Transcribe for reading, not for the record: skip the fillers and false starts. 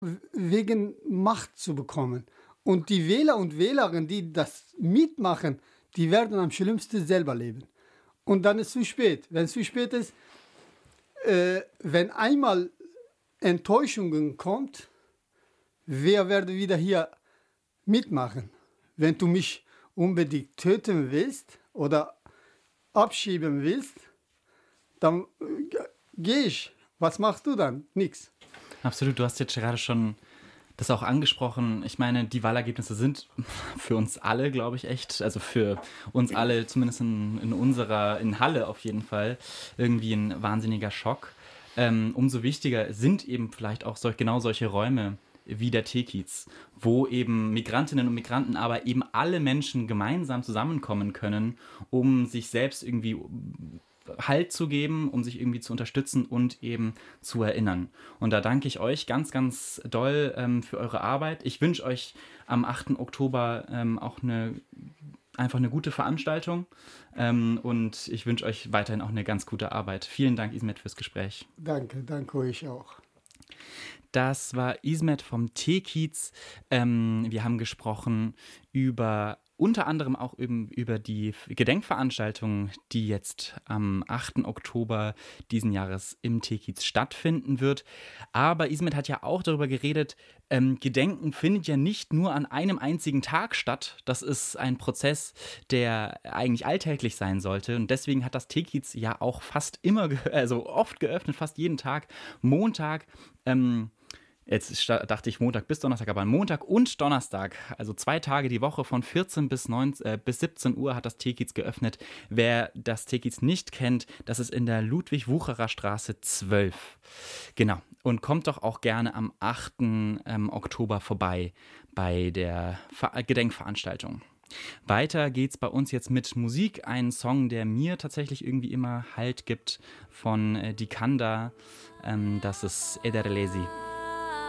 wegen Macht zu bekommen. Und die Wähler und Wählerinnen, die das mitmachen, die werden am schlimmsten selber leben. Und dann ist es zu spät. Wenn es zu spät ist, wenn einmal Enttäuschungen kommt, wer werde wieder hier mitmachen? Wenn du mich unbedingt töten willst oder abschieben willst, dann gehe ich. Was machst du dann? Nix. Absolut, du hast jetzt gerade schon das auch angesprochen. Ich meine, die Wahlergebnisse sind für uns alle, glaube ich, echt, also für uns alle, zumindest in Halle auf jeden Fall, irgendwie ein wahnsinniger Schock. Umso wichtiger sind eben vielleicht auch genau solche Räume wie der Tekiez, wo eben Migrantinnen und Migranten, aber eben alle Menschen gemeinsam zusammenkommen können, um sich selbst irgendwie Halt zu geben, um sich irgendwie zu unterstützen und eben zu erinnern. Und da danke ich euch ganz, ganz doll für eure Arbeit. Ich wünsche euch am 8. Oktober auch einfach eine gute Veranstaltung und ich wünsche euch weiterhin auch eine ganz gute Arbeit. Vielen Dank, Ismet, fürs Gespräch. Danke euch auch. Das war Ismet vom Tekiez. Wir haben gesprochen über unter anderem auch über die Gedenkveranstaltung, die jetzt am 8. Oktober diesen Jahres im Tekiez stattfinden wird. Aber Ismet hat ja auch darüber geredet, Gedenken findet ja nicht nur an einem einzigen Tag statt. Das ist ein Prozess, der eigentlich alltäglich sein sollte. Und deswegen hat das Tekiez ja auch fast immer, also oft geöffnet, fast jeden Tag, Montag, jetzt dachte ich Montag bis Donnerstag, aber Montag und Donnerstag, also 2 Tage die Woche von 14 bis 17 Uhr hat das Tekiez geöffnet. Wer das Tekiez nicht kennt, das ist in der Ludwig-Wucherer Straße 12. Genau. Und kommt doch auch gerne am 8. Oktober vorbei bei der Gedenkveranstaltung. Weiter geht's bei uns jetzt mit Musik. Ein Song, der mir tatsächlich irgendwie immer Halt gibt von Dikanda. Das ist Ederlesi.